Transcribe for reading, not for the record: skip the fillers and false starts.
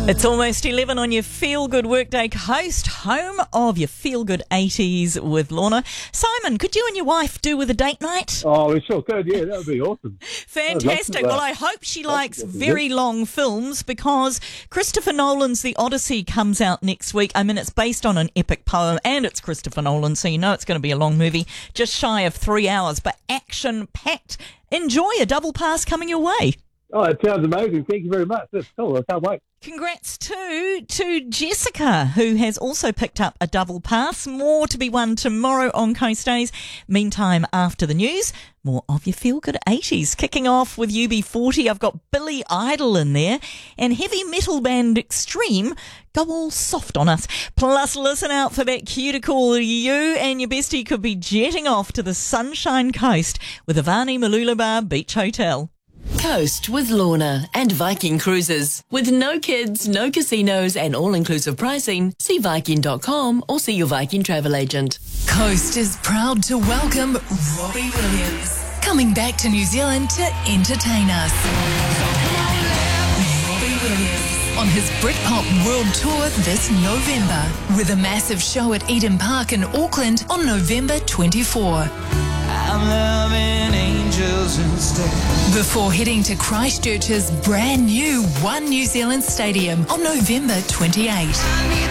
It's almost 11 on your Feel Good Workday Coast, home of your Feel Good 80s with Lorna. Simon, could you and your wife do with a date night? Oh, we sure could, yeah, that would be awesome. Fantastic. Well, I hope she likes very long films because Christopher Nolan's The Odyssey comes out next week. I mean, it's based on an epic poem and it's Christopher Nolan, so you know it's going to be a long movie, just shy of 3 hours, but action-packed. Enjoy a double pass coming your way. Oh, it sounds amazing. Thank you very much. That's cool. I can't wait. Congrats to Jessica, who has also picked up a double pass. More to be won tomorrow on Coast Days. Meantime, after the news, more of your Feel Good 80s. Kicking off with UB40, I've got Billy Idol in there, and heavy metal band Extreme go all soft on us. Plus, listen out for that cue to call you and your bestie could be jetting off to the Sunshine Coast with Avani Malulabar Beach Hotel. Coast with Lorna and Viking Cruises. With no kids, no casinos and all-inclusive pricing, see Viking.com or see your Viking travel agent. Coast is proud to welcome Robbie Williams, coming back to New Zealand to entertain us. Robbie Williams on his Britpop World Tour this November, with a massive show at Eden Park in Auckland on November 24. I'm loving angels instead. Before heading to Christchurch's brand new One New Zealand Stadium on November 28.